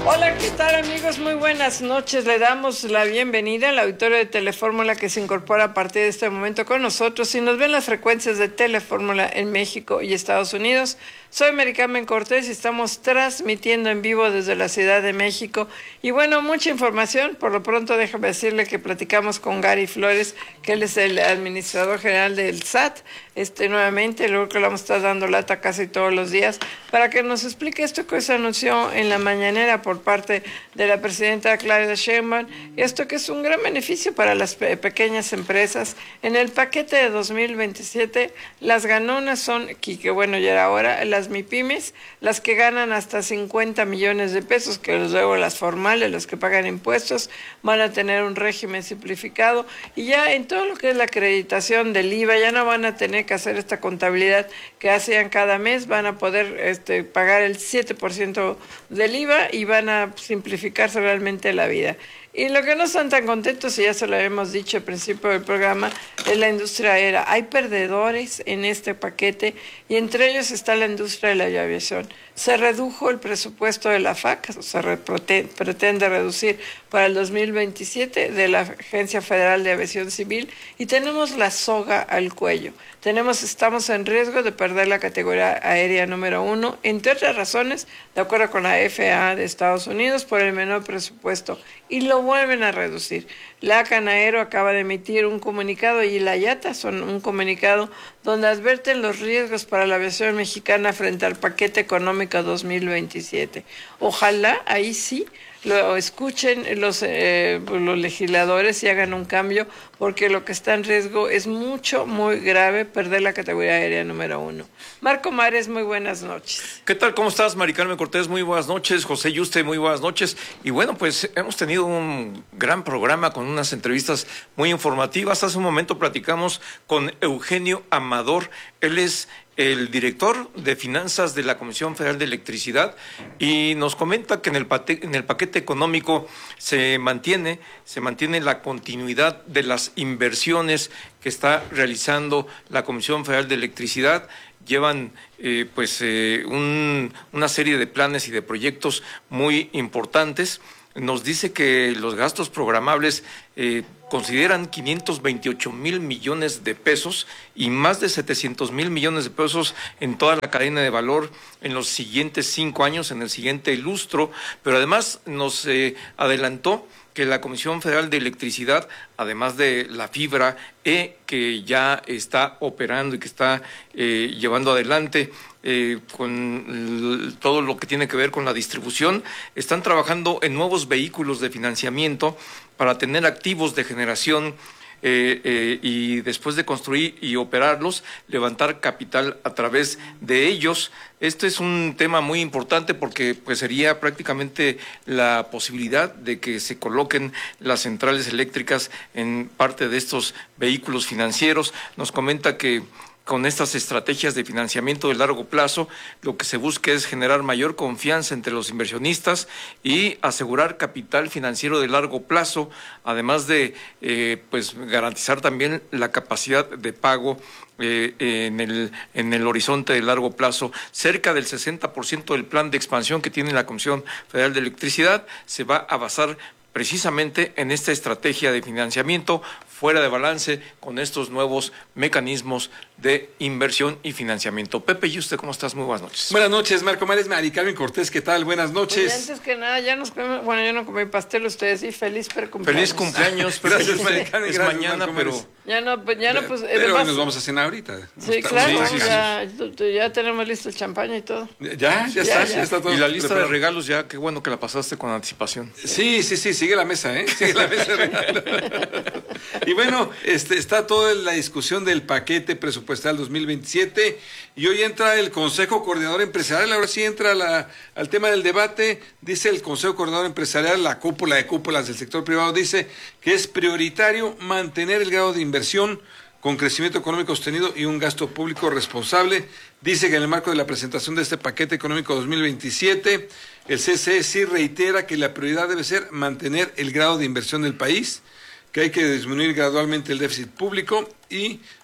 Hola, ¿qué tal amigos? Muy buenas noches. Le damos la bienvenida al auditorio de Telefórmula que se incorpora a partir de este momento con nosotros. Si nos ven las frecuencias de Telefórmula en México y Estados Unidos, soy Mary Carmen Cortés y estamos transmitiendo en vivo desde la Ciudad de México. Y bueno, mucha información. Por lo pronto déjame decirle que platicamos con Gary Flores, que él es el administrador general del SAT, nuevamente, luego que le vamos a estar dando lata casi todos los días, para que nos explique esto que se anunció en la mañanera por parte de la presidenta Claudia Sheinbaum, esto que es un gran beneficio para las pequeñas empresas. En el paquete de 2027, las ganonas son, que bueno, ya era hora, las MIPYMES, las que ganan hasta 50 millones de pesos, que luego las formales, los que pagan impuestos, van a tener un régimen simplificado, y ya en todo lo que es la acreditación del IVA, ya no van a tener que hacer esta contabilidad que hacían cada mes, van a poder pagar el 7% del IVA y van a simplificarse realmente la vida. Y lo que no están tan contentos, y ya se lo habíamos dicho al principio del programa, es la industria aérea. Hay perdedores en este paquete y entre ellos está la industria de la aviación. Se redujo el presupuesto de la FAC, pretende reducir para el 2027 de la Agencia Federal de Aviación Civil, y tenemos la soga al cuello. Estamos en riesgo de perder la categoría aérea número 1, entre otras razones, de acuerdo con la FAA de Estados Unidos, por el menor presupuesto, y lo vuelven a reducir. La Canaero acaba de emitir un comunicado, y la IATA son un comunicado donde advierten los riesgos para la aviación mexicana frente al paquete económico 2027. Ojalá ahí sí lo escuchen los legisladores y hagan un cambio, porque lo que está en riesgo es muy grave, perder la categoría aérea número 1. Marco Mares, muy buenas noches. ¿Qué tal? ¿Cómo estás, Mari Carmen Cortés? Muy buenas noches. José Yuste, muy buenas noches. Y bueno, pues hemos tenido un gran programa con unas entrevistas muy informativas. Hace un momento platicamos con Eugenio Amador. Él es el director de finanzas de la Comisión Federal de Electricidad, y nos comenta que en el paquete económico se mantiene la continuidad de las inversiones que está realizando la Comisión Federal de Electricidad. Llevan una serie de planes y de proyectos muy importantes. Nos dice que los gastos programables consideran 528,000 millones de pesos y más de 700,000 millones de pesos en toda la cadena de valor en los siguientes 5 años, en el siguiente lustro, pero además nos adelantó que la Comisión Federal de Electricidad, además de la fibra que ya está operando y que está llevando adelante con todo lo que tiene que ver con la distribución, están trabajando en nuevos vehículos de financiamiento para tener activos de generación y después de construir y operarlos, levantar capital a través de ellos. Este es un tema muy importante porque pues sería prácticamente la posibilidad de que se coloquen las centrales eléctricas en parte de estos vehículos financieros. Nos comenta que con estas estrategias de financiamiento de largo plazo, lo que se busca es generar mayor confianza entre los inversionistas y asegurar capital financiero de largo plazo, además de garantizar también la capacidad de pago en el horizonte de largo plazo. Cerca del 60% del plan de expansión que tiene la Comisión Federal de Electricidad se va a basar precisamente en esta estrategia de financiamiento fuera de balance con estos nuevos mecanismos de inversión y financiamiento. Pepe, ¿y usted cómo estás? Muy buenas noches. Buenas noches, Marco Mares, Mari Carmen Cortés, ¿qué tal? Buenas noches. Pues antes que nada, ya nos comimos, bueno, yo no comí pastel, ustedes sí, feliz cumpleaños. Feliz cumpleaños. Gracias, Mari Carmen. Es mañana, pero pero nos vamos a cenar ahorita. Sí, claro, ya tenemos listo el champaña y todo. Ya está todo. Y la lista de regalos, ya, qué bueno que la pasaste con anticipación. Sí, sigue la mesa, sigue la mesa de regalos. Y bueno, está toda la discusión del paquete presupuestal 2027 y hoy entra el Consejo Coordinador Empresarial. Ahora sí entra al tema del debate. Dice el Consejo Coordinador Empresarial, la cúpula de cúpulas del sector privado, dice que es prioritario mantener el grado de inversión con crecimiento económico sostenido y un gasto público responsable. Dice que en el marco de la presentación de este paquete económico 2027, el CCE sí reitera que la prioridad debe ser mantener el grado de inversión del país, que hay que disminuir gradualmente el déficit público y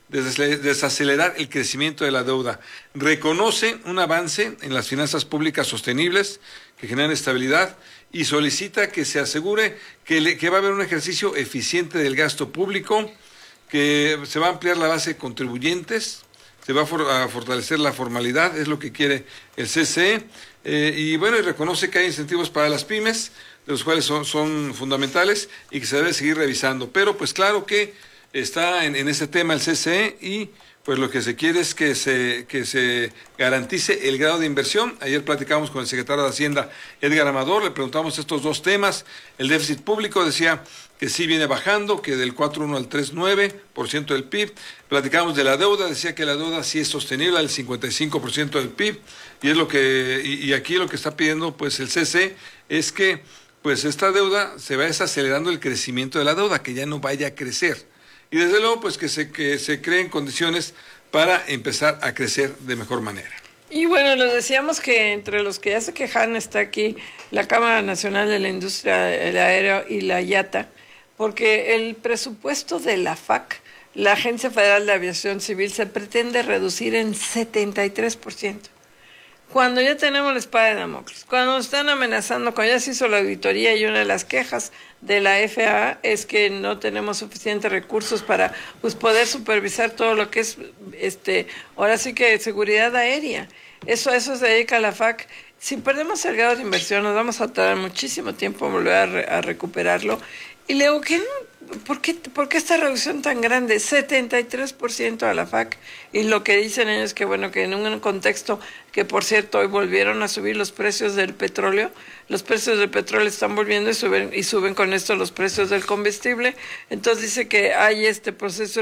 desacelerar el crecimiento de la deuda. Reconoce un avance en las finanzas públicas sostenibles que generan estabilidad y solicita que se asegure que va a haber un ejercicio eficiente del gasto público, que se va a ampliar la base de contribuyentes, se va a fortalecer la formalidad, es lo que quiere el CCE, y bueno, y reconoce que hay incentivos para las pymes, de los cuales son fundamentales y que se debe seguir revisando. Pero pues claro que está en ese tema el CCE y pues lo que se quiere es que se garantice el grado de inversión. Ayer platicamos con el secretario de Hacienda, Edgar Amador, le preguntamos estos dos temas. El déficit público decía que sí viene bajando, que del 4,1 al 3,9% del PIB. Platicamos de la deuda, decía que la deuda sí es sostenible al 55% del PIB. Y es y aquí lo que está pidiendo pues el CCE es que pues esta deuda se vaya desacelerando el crecimiento de la deuda, que ya no vaya a crecer. Y desde luego, pues que se creen condiciones para empezar a crecer de mejor manera. Y bueno, les decíamos que entre los que ya se quejan está aquí la Cámara Nacional de la Industria del Aéreo y la IATA, porque el presupuesto de la FAC, la Agencia Federal de Aviación Civil, se pretende reducir en 73%. Cuando ya tenemos la espada de Damocles, cuando nos están amenazando, cuando ya se hizo la auditoría y una de las quejas de la FAA es que no tenemos suficientes recursos para pues poder supervisar todo lo que es ahora sí que seguridad aérea. Eso se dedica a la FAC. Si perdemos el grado de inversión, nos vamos a tardar muchísimo tiempo en volver a recuperarlo. Y le digo, ¿por qué esta reducción tan grande? 73% a la FAC. Y lo que dicen ellos es que, bueno, que en un contexto que, por cierto, hoy volvieron a subir los precios del petróleo. Los precios del petróleo están volviendo y suben con esto los precios del combustible. Entonces dice que hay procesos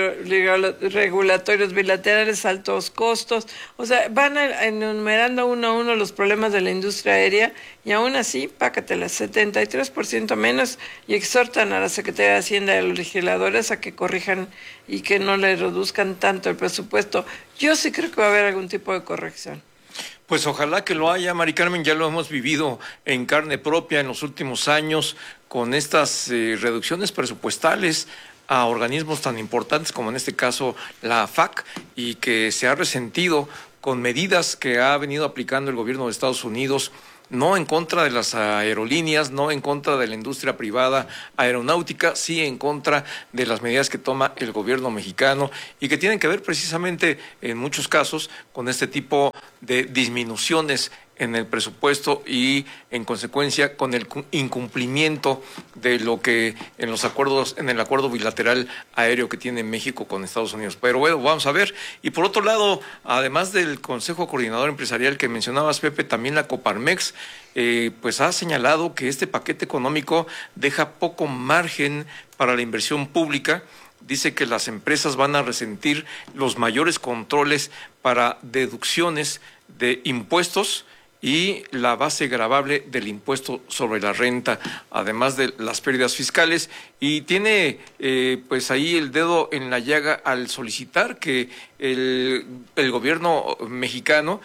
regulatorios bilaterales, altos costos. O sea, van enumerando uno a uno los problemas de la industria aérea y aún así, pácatela, 73% menos, y exhortan a la Secretaría de Hacienda y a los legisladores a que corrijan y que no le reduzcan tanto el presupuesto. Yo sí creo que va a haber algún tipo de corrección. Pues ojalá que lo haya, Mari Carmen, ya lo hemos vivido en carne propia en los últimos años con estas reducciones presupuestales a organismos tan importantes como en este caso la FAC, y que se ha resentido con medidas que ha venido aplicando el gobierno de Estados Unidos, no en contra de las aerolíneas, no en contra de la industria privada aeronáutica, sí en contra de las medidas que toma el gobierno mexicano y que tienen que ver precisamente en muchos casos con este tipo de disminuciones en el presupuesto y en consecuencia con el incumplimiento de lo que en los acuerdos, en el acuerdo bilateral aéreo que tiene México con Estados Unidos. Pero bueno, vamos a ver. Y por otro lado, además del Consejo Coordinador Empresarial que mencionabas, Pepe, también la Coparmex pues ha señalado que este paquete económico deja poco margen para la inversión pública. Dice que las empresas van a resentir los mayores controles para deducciones de impuestos y la base gravable del impuesto sobre la renta, además de las pérdidas fiscales, y tiene pues ahí el dedo en la llaga al solicitar que el gobierno mexicano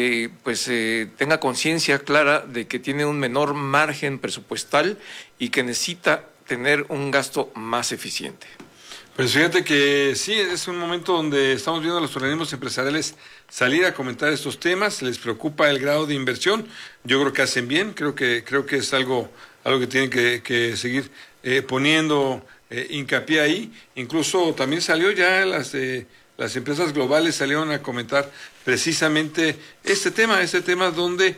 tenga conciencia clara de que tiene un menor margen presupuestal y que necesita tener un gasto más eficiente. Pues fíjate que sí, es un momento donde estamos viendo a los organismos empresariales salir a comentar estos temas, les preocupa el grado de inversión, yo creo que hacen bien, creo que es algo que tienen que seguir poniendo hincapié ahí. Incluso también salió ya las empresas globales salieron a comentar precisamente este tema donde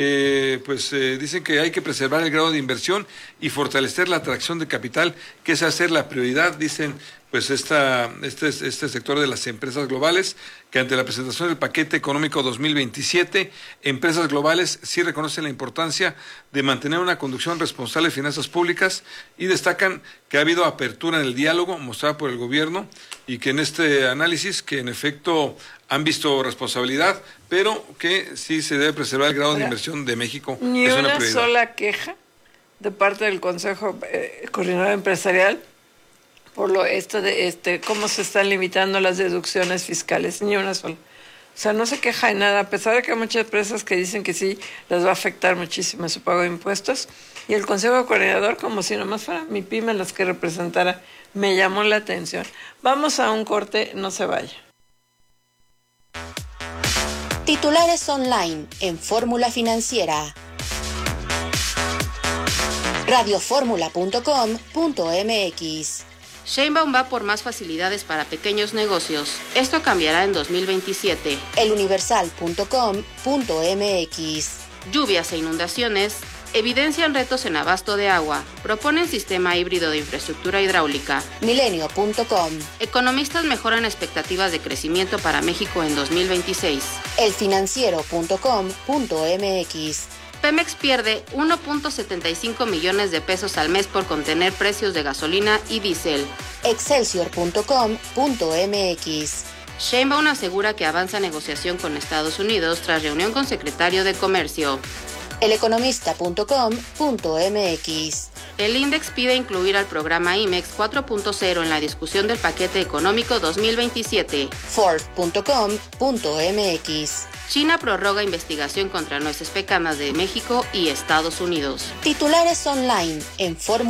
dicen que hay que preservar el grado de inversión y fortalecer la atracción de capital, que es hacer la prioridad, dicen pues este sector de las empresas globales, que ante la presentación del paquete económico 2027, empresas globales sí reconocen la importancia de mantener una conducción responsable de finanzas públicas y destacan que ha habido apertura en el diálogo mostrada por el gobierno y que en este análisis, que en efecto han visto responsabilidad, pero que sí se debe preservar el grado de inversión de México. Ni es una prioridad. Sola queja de parte del Consejo Coordinador Empresarial por cómo se están limitando las deducciones fiscales, ni una sola. O sea, no se queja de nada, a pesar de que hay muchas empresas que dicen que sí, les va a afectar muchísimo su pago de impuestos. Y el Consejo Coordinador, como si nomás fuera mi pyme las que representara, me llamó la atención. Vamos a un corte, no se vaya. Titulares online en Fórmula Financiera. radioformula.com.mx. Sheinbaum va por más facilidades para pequeños negocios. Esto cambiará en 2027. eluniversal.com.mx. Lluvias e inundaciones evidencian retos en abasto de agua. Proponen sistema híbrido de infraestructura hidráulica. Milenio.com. Economistas mejoran expectativas de crecimiento para México en 2026. elfinanciero.com.mx. Pemex pierde 1.75 millones de pesos al mes por contener precios de gasolina y diésel. Excelsior.com.mx. Sheinbaum asegura que avanza negociación con Estados Unidos tras reunión con secretario de Comercio. eleconomista.com.mx. El INDEX pide incluir al programa IMEX 4.0 en la discusión del paquete económico 2027. Forbes.com.mx. China prorroga investigación contra nueces pecanas de México y Estados Unidos. Titulares online en Fórmula